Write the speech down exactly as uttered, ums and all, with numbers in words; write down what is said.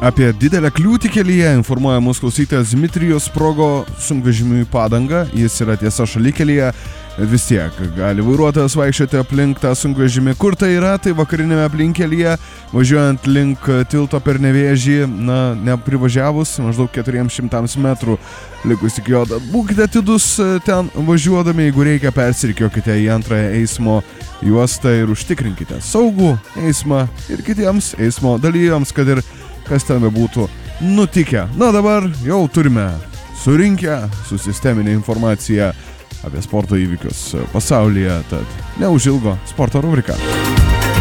Apie didelę kliūtį kelyje informuoja mūsų klausytojas Dmitrijus sprogo sunkvežimiui padanga, jis yra tiesa šalikelyje, bet vis tiek gali vairuotojas vaikščioti aplink tą sunkvežimį. Kur tai yra? Tai vakarinėme aplinkelyje, važiuojant link tilto per Nevėžį, na, neprivažiavus maždaug keturiems šimtams metrų likus iki jo. Būkite atidus ten važiuodami, jeigu reikia, persirikiokite į antrąją eismo juostą ir užtikrinkite saugų eismą ir kitiems eismo dalyviams, kad ir kas ten bebūtų nutikę. Na, dabar jau turime surinkę susisteminę informaciją apie sporto įvykius pasaulyje, tad neužilgo sporto rubrika.